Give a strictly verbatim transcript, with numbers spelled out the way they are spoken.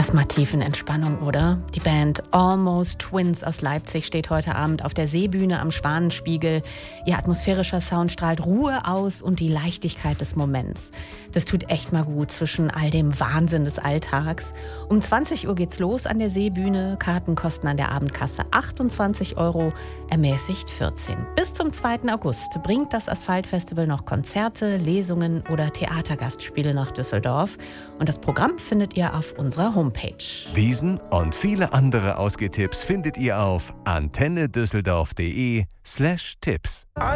Erstmal Tiefenentspannung, oder? Die Band Almost Twins aus Leipzig steht heute Abend auf der Seebühne am Schwanenspiegel. Ihr atmosphärischer Sound strahlt Ruhe aus und die Leichtigkeit des Moments. Das tut echt mal gut zwischen all dem Wahnsinn des Alltags. Um zwanzig Uhr geht's los an der Seebühne. Karten kosten an der Abendkasse achtundzwanzig Euro, ermäßigt vierzehn. Bis zum zweiten August bringt das Asphaltfestival noch Konzerte, Lesungen oder Theatergastspiele nach Düsseldorf. Und das Programm findet ihr auf unserer Homepage. Diesen und viele andere Ausgehtipps findet ihr auf antennedüsseldorf.de slash Tipps.